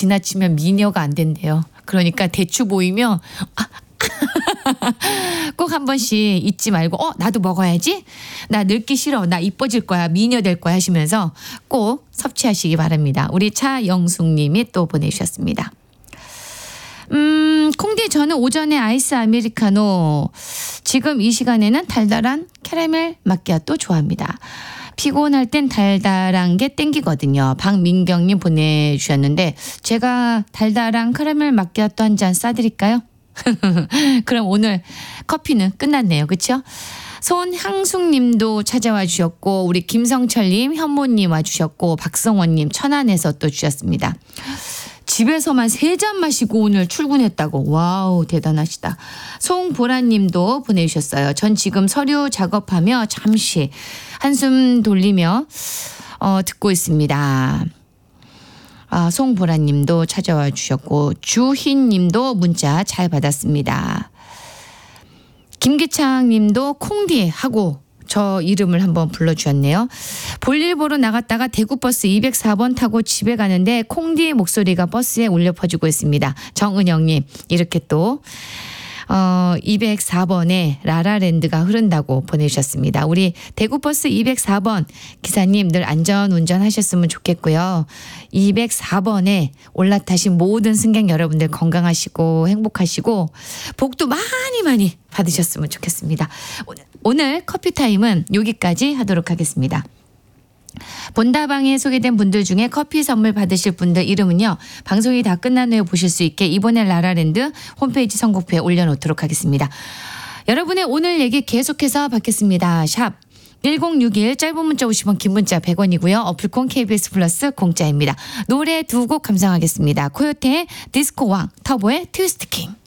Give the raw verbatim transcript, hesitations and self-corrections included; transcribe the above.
지나치면 미녀가 안 된대요. 그러니까 대추 보이면 아, 꼭 한 번씩 잊지 말고 어 나도 먹어야지. 나 늙기 싫어. 나 이뻐질 거야. 미녀 될 거야 하시면서 꼭 섭취하시기 바랍니다. 우리 차영숙님이 또 보내주셨습니다. 음, 콩디 저는 오전에 아이스 아메리카노 지금 이 시간에는 달달한 캐러멜 마키아또 좋아합니다. 피곤할 땐 달달한 게 땡기거든요. 박민경님 보내주셨는데 제가 달달한 캐러멜 마키아또 한 잔 싸드릴까요? 그럼 오늘 커피는 끝났네요. 그렇죠? 손향숙님도 찾아와 주셨고 우리 김성철님, 현모님 와주셨고 박성원님 천안에서 또 주셨습니다. 집에서만 세 잔 마시고 오늘 출근했다고. 와우 대단하시다. 송보라님도 보내주셨어요. 전 지금 서류 작업하며 잠시 한숨 돌리며 어, 듣고 있습니다. 아, 송보라님도 찾아와 주셨고 주희님도 문자 잘 받았습니다. 김기창님도 콩디 하고 저 이름을 한번 불러주셨네요. 볼일 보러 나갔다가 대구버스 이백사 번 타고 집에 가는데 콩디의 목소리가 버스에 울려 퍼지고 있습니다. 정은영님 이렇게 또 어, 이백사 번에 라라랜드가 흐른다고 보내주셨습니다. 우리 대구버스 이백사 번 기사님 늘 안전운전 하셨으면 좋겠고요. 이백사 번에 올라타신 모든 승객 여러분들 건강하시고 행복하시고 복도 많이 많이 받으셨으면 좋겠습니다. 오늘, 오늘 커피타임은 여기까지 하도록 하겠습니다. 본다방에 소개된 분들 중에 커피 선물 받으실 분들 이름은요. 방송이 다 끝난 후에 보실 수 있게 이번에 라라랜드 홈페이지 선곡표에 올려놓도록 하겠습니다. 여러분의 오늘 얘기 계속해서 받겠습니다. 샵 일공육일 짧은 문자 오십 원 긴 문자 백 원이고요. 어플콘 케이비에스 플러스 공짜입니다. 노래 두 곡 감상하겠습니다. 코요태의 디스코왕 터보의 트위스트 킹.